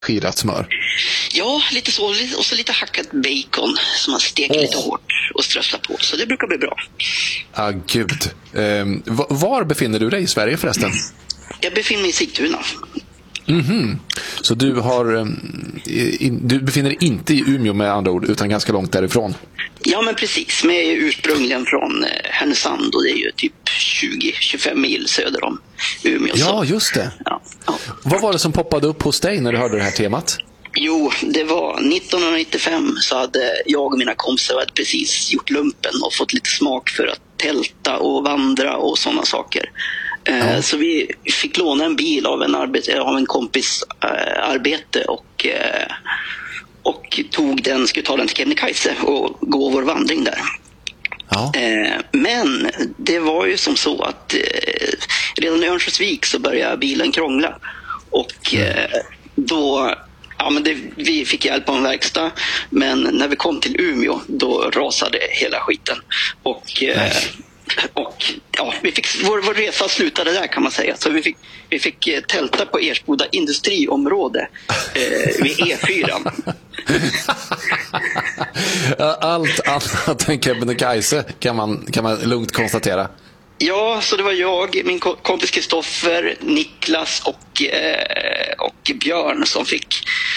skirat smör. Ja, lite så. Och så lite hackat bacon som man steker lite hårt och strösslar på. Så det brukar bli bra. Gud. Var befinner du dig i Sverige förresten? Jag befinner mig i Sigtuna. Så du befinner dig inte i Umeå med andra ord, utan ganska långt därifrån? Ja, men precis. Men jag är ursprungligen från Härnösand och det är ju typ 20-25 mil söder om Umeå. Ja, just det. Ja. Vad var det som poppade upp hos dig när du hörde det här temat? Jo, det var 1995 så hade jag och mina kompisar precis gjort lumpen och fått lite smak för att tälta och vandra och sådana saker. Så vi fick låna en bil av en kompis arbete och skulle ta den till Kebnekaise och gå vår vandring där. Ja. Men det var ju som så att redan i Örnsköldsvik så började bilen krångla och då vi fick hjälp av en verkstad, men när vi kom till Umeå då rasade hela skiten och vi fick vår resa slutade där, kan man säga. Så vi fick tälta på Ersboda industriområde vid E4. Allt annat än Kebnekaise kan man lugnt konstatera. Ja, så det var jag, min kompis Kristoffer, Niklas och Björn som fick